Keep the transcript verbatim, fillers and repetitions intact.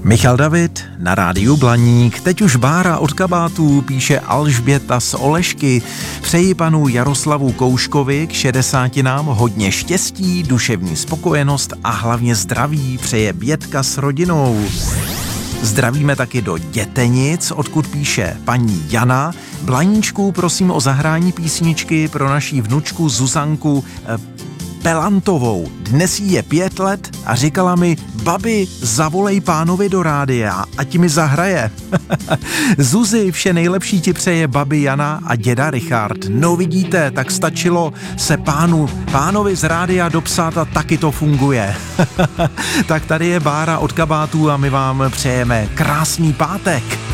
Michal David na rádiu Blaník. Teď už Bára od kabátů, píše Alžběta z Olešky. Přeji panu Jaroslavu Kouškovi k šedesátinám hodně štěstí, duševní spokojenost a hlavně zdraví. Přeje Bětka s rodinou. Zdravíme taky do Dětenic, odkud píše paní Jana. Blaníčku, prosím o zahrání písničky pro naší vnučku Zuzanku Pelantovou. Dnes jí je pět let a říkala mi, babi, zavolej pánovi do rádia, ať mi zahraje. Zuzi, vše nejlepší ti přeje babi Jana a děda Richard. No vidíte, tak stačilo se pánu, pánovi z rádia dopsat a taky to funguje. Tak tady je Bára od kabátů a my vám přejeme krásný pátek.